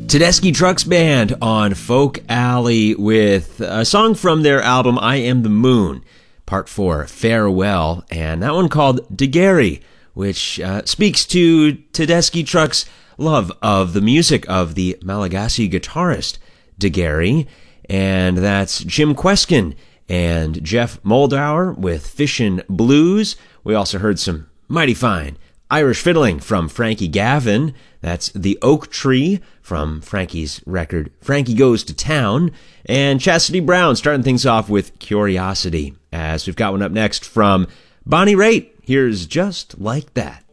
Tedeschi Trucks Band on Folk Alley with a song from their album I Am the Moon, Part 4, Farewell, and that one called Daguerre, which speaks to Tedeschi Trucks' love of the music of the Malagasy guitarist Daguerre, and that's Jim Kweskin and Jeff Moldauer with Fishin' Blues. We also heard some mighty fine Irish fiddling from Frankie Gavin. That's The Oak Tree from Frankie's record Frankie Goes to Town. And Chastity Brown starting things off with Curiosity, as we've got one up next from Bonnie Raitt. Here's Just Like That.